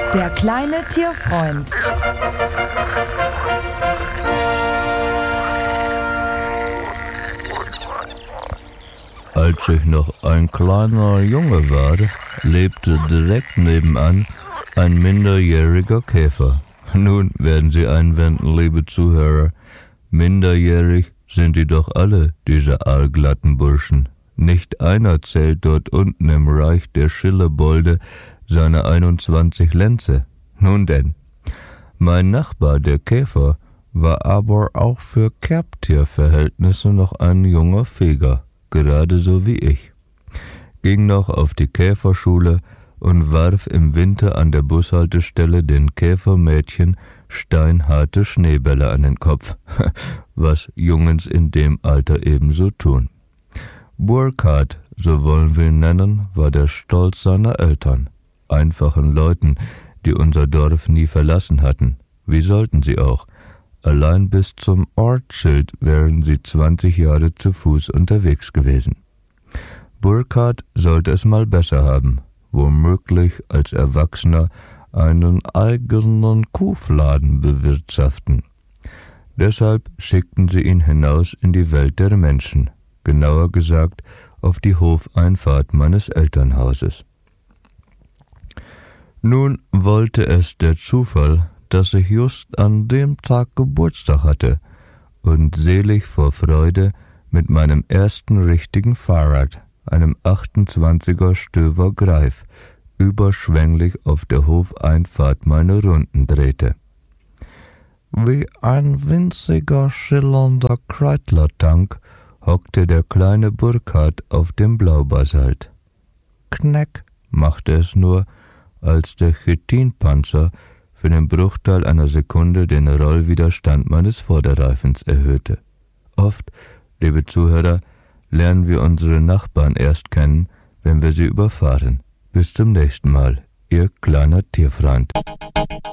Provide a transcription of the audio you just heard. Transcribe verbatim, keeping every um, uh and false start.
Der kleine Tierfreund. Als ich noch ein kleiner Junge war, lebte direkt nebenan ein minderjähriger Käfer. Nun werden Sie einwenden, liebe Zuhörer, minderjährig sind die doch alle, diese aalglatten Burschen. Nicht einer zählt dort unten im Reich der Schillebolde seine einundzwanzig Lenze. Nun denn, mein Nachbar, der Käfer, war aber auch für Kerbtierverhältnisse noch ein junger Feger, gerade so wie ich. Ging noch auf die Käferschule und warf im Winter an der Bushaltestelle den Käfermädchen steinharte Schneebälle an den Kopf, was Jungens in dem Alter ebenso tun. Burkhard, so wollen wir ihn nennen, war der Stolz seiner Eltern, einfachen Leuten, die unser Dorf nie verlassen hatten. Wie sollten sie auch? Allein bis zum Ortsschild wären sie zwanzig Jahre zu Fuß unterwegs gewesen. Burkhard sollte es mal besser haben, womöglich als Erwachsener einen eigenen Kuhfladen bewirtschaften. Deshalb schickten sie ihn hinaus in die Welt der Menschen, genauer gesagt auf die Hofeinfahrt meines Elternhauses. Nun wollte es der Zufall, dass ich just an dem Tag Geburtstag hatte und selig vor Freude mit meinem ersten richtigen Fahrrad, einem achtundzwanziger Stöver Greif, überschwänglich auf der Hofeinfahrt meine Runden drehte. Wie ein winziger, schillernder Kreidlertank hockte der kleine Burkhard auf dem Blaubasalt. Kneck machte es nur, als der Chitinpanzer für den Bruchteil einer Sekunde den Rollwiderstand meines Vorderreifens erhöhte. Oft, liebe Zuhörer, lernen wir unsere Nachbarn erst kennen, wenn wir sie überfahren. Bis zum nächsten Mal, Ihr kleiner Tierfreund.